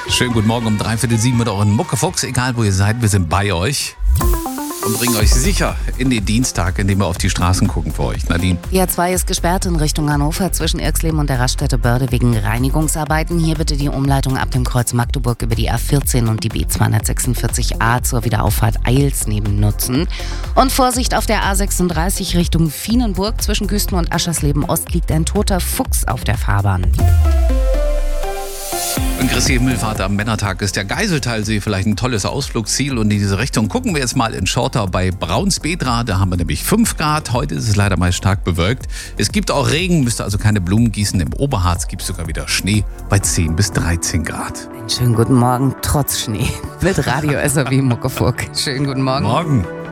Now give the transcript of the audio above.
Schönen guten Morgen um 6:45 mit euren Muckefuchs. Egal wo ihr seid, wir sind bei euch und bringen euch sicher in den Dienstag, indem wir auf die Straßen gucken für euch. Nadine. Die A2 ist gesperrt in Richtung Hannover zwischen Irxleben und der Raststätte Börde wegen Reinigungsarbeiten. Hier bitte die Umleitung ab dem Kreuz Magdeburg über die A14 und die B246a zur Wiederauffahrt Eilsneben nutzen. Und Vorsicht auf der A36 Richtung Vienenburg. Zwischen Güsten und Aschersleben Ost liegt ein toter Fuchs auf der Fahrbahn. Und Christi Himmelfahrt am Männertag ist der Geiseltalsee vielleicht ein tolles Ausflugsziel. Und in diese Richtung gucken wir jetzt mal in Schortau bei Braunsbedra. Da haben wir nämlich 5 Grad. Heute ist es leider mal stark bewölkt. Es gibt auch Regen, müsst ihr also keine Blumen gießen. Im Oberharz gibt es sogar wieder Schnee bei 10 bis 13 Grad. Einen schönen guten Morgen, trotz Schnee. Mit Radio SAW Muckefuck. Schönen guten Morgen. Morgen.